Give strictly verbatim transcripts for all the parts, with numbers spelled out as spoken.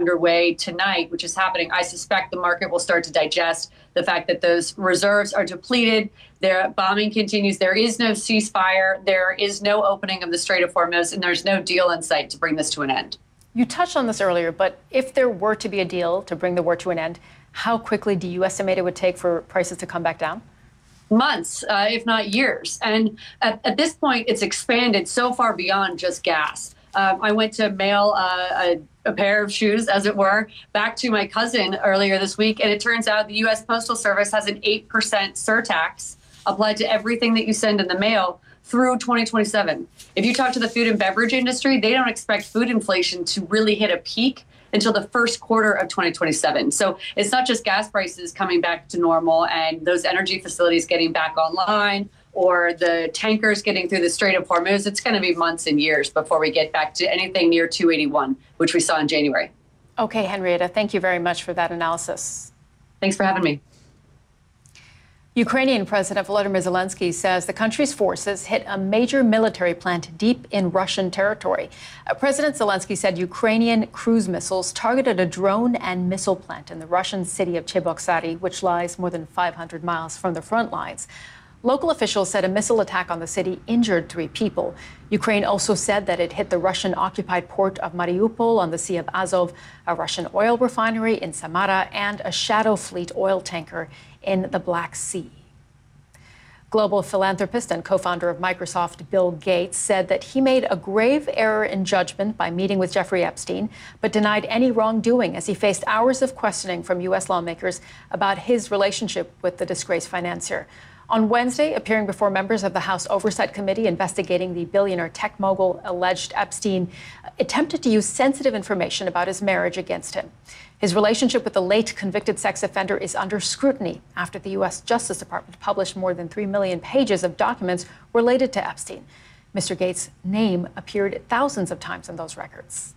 underway tonight, which is happening, I suspect the market will start to digest the fact that those reserves are depleted. Their bombing continues. There is no ceasefire. There is no opening of the Strait of Hormuz, and there's no deal in sight to bring this to an end. You touched on this earlier, but if there were to be a deal to bring the war to an end, how quickly do you estimate it would take for prices to come back down? Months, uh, if not years. And at, at this point, it's expanded so far beyond just gas. Um, I went to mail uh, a, a pair of shoes, as it were, back to my cousin earlier this week. And it turns out the U S Postal Service has an eight percent surtax applied to everything that you send in the mail through twenty twenty-seven. If you talk to the food and beverage industry, they don't expect food inflation to really hit a peak until the first quarter of twenty twenty-seven. So it's not just gas prices coming back to normal and those energy facilities getting back online or the tankers getting through the Strait of Hormuz. It's going to be months and years before we get back to anything near two eighty-one, which we saw in January. Okay, Henrietta, thank you very much for that analysis. Thanks for having me. Ukrainian President Volodymyr Zelensky says the country's forces hit a major military plant deep in Russian territory. Uh, President Zelensky said Ukrainian cruise missiles targeted a drone and missile plant in the Russian city of Cheboksary, which lies more than five hundred miles from the front lines. Local officials said a missile attack on the city injured three people. Ukraine also said that it hit the Russian-occupied port of Mariupol on the Sea of Azov, a Russian oil refinery in Samara, and a Shadow Fleet oil tanker in the Black Sea. Global philanthropist and co-founder of Microsoft, Bill Gates, said that he made a grave error in judgment by meeting with Jeffrey Epstein, but denied any wrongdoing as he faced hours of questioning from U S lawmakers about his relationship with the disgraced financier. On Wednesday, appearing before members of the House Oversight Committee investigating the billionaire tech mogul, alleged Epstein attempted to use sensitive information about his marriage against him. His relationship with the late convicted sex offender is under scrutiny after the U S Justice Department published more than three million pages of documents related to Epstein. Mister Gates' name appeared thousands of times in those records.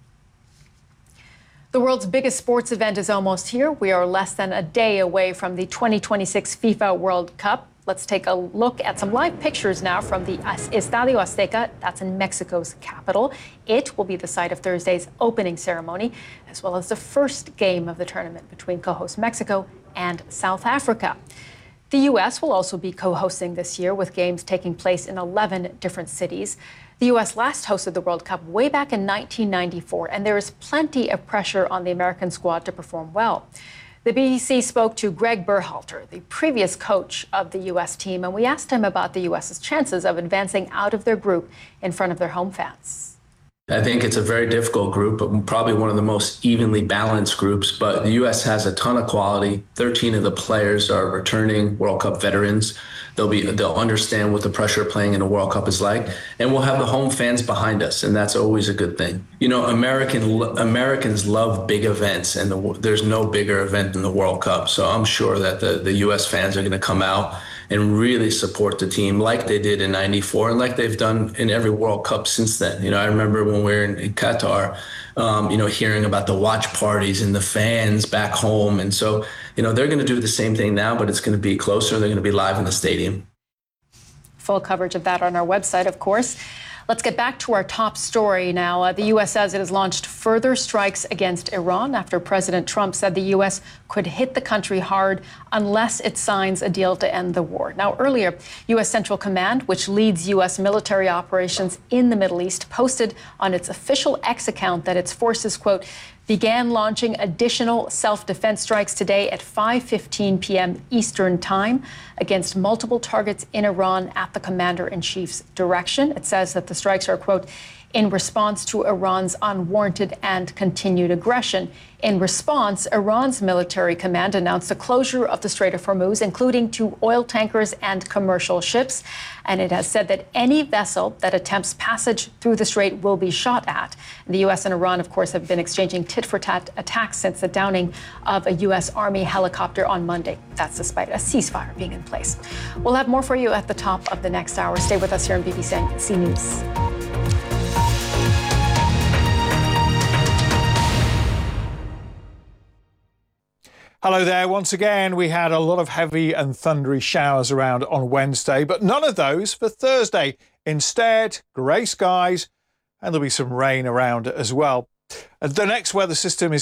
The world's biggest sports event is almost here. We are less than a day away from the twenty twenty-six FIFA World Cup. Let's take a look at some live pictures now from the Estadio Azteca. That's in Mexico's capital. It will be the site of Thursday's opening ceremony, as well as the first game of the tournament between co-host Mexico and South Africa. The U S will also be co-hosting this year, with games taking place in eleven different cities. The U S last hosted the World Cup way back in nineteen ninety-four, and there is plenty of pressure on the American squad to perform well. The B B C spoke to Greg Berhalter, the previous coach of the U S team, and we asked him about the U S's chances of advancing out of their group in front of their home fans. I think it's a very difficult group, but probably one of the most evenly balanced groups. But the U S has a ton of quality. thirteen of the players are returning World Cup veterans. They'll be they'll understand what the pressure of playing in a World Cup is like, and we'll have the home fans behind us, and that's always a good thing. You know, American Americans love big events, and the, there's no bigger event than the World Cup. So I'm sure that the the U S fans are going to come out and really support the team like they did in ninety-four and like they've done in every World Cup since then. You know, I remember when we were in, in Qatar, um, you know, hearing about the watch parties and the fans back home. And so, you know, they're going to do the same thing now, but it's going to be closer. They're going to be live in the stadium. Full coverage of that on our website, of course. Let's get back to our top story now. Uh, the U S says it has launched further strikes against Iran after President Trump said the U S could hit the country hard unless it signs a deal to end the war. Now, earlier, U S Central Command, which leads U S military operations in the Middle East, posted on its official X account that its forces, quote, began launching additional self-defense strikes today at five fifteen p m Eastern Time against multiple targets in Iran at the commander-in-chief's direction. It says that the strikes are, quote, in response to Iran's unwarranted and continued aggression. In response, Iran's military command announced the closure of the Strait of Hormuz, including to oil tankers and commercial ships. And it has said that any vessel that attempts passage through the strait will be shot at. The U S and Iran, of course, have been exchanging tit-for-tat attacks since the downing of a U S Army helicopter on Monday. That's despite a ceasefire being in place. We'll have more for you at the top of the next hour. Stay with us here on B B C News. Hello there. Once again, we had a lot of heavy and thundery showers around on Wednesday, but none of those for Thursday. Instead, grey skies, and there'll be some rain around as well. The next weather system is